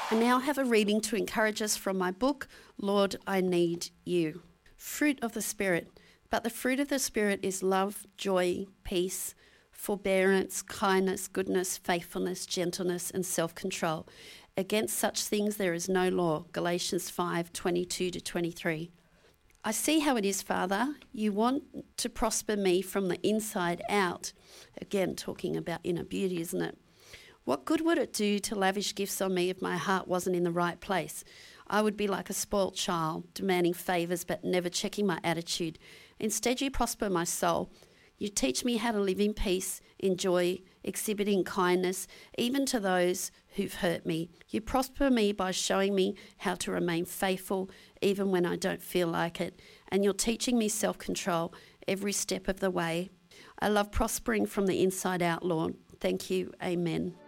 I now have a reading to encourage us from my book, Lord, I Need You. Fruit of the Spirit. But the fruit of the Spirit is love, joy, peace, forbearance, kindness, goodness, faithfulness, gentleness, and self-control. Against such things there is no law. Galatians 5:22-23. I see how it is, Father. You want to prosper me from the inside out. Again, talking about inner beauty, isn't it? What good would it do to lavish gifts on me if my heart wasn't in the right place? I would be like a spoilt child, demanding favours but never checking my attitude. Instead, you prosper my soul. You teach me how to live in peace, in joy, exhibiting kindness, even to those who've hurt me. You prosper me by showing me how to remain faithful, even when I don't feel like it. And you're teaching me self-control every step of the way. I love prospering from the inside out, Lord. Thank you. Amen.